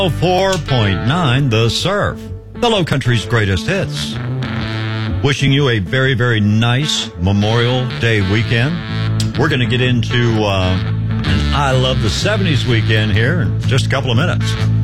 4.9 The Surf, the Low Country's greatest hits. Wishing you a very, very nice Memorial Day weekend. We're going to get into an I Love the 70s weekend here in just a couple of minutes.